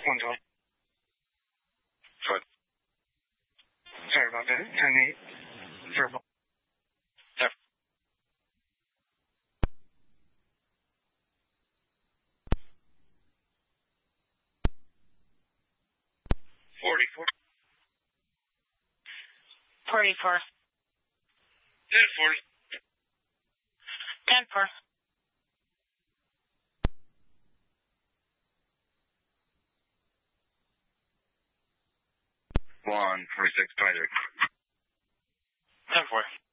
120. Foot. Sorry about that. 10-8. Verbal. Yep. 44. 44. 10-40. 10-4. 146-23. 10-4.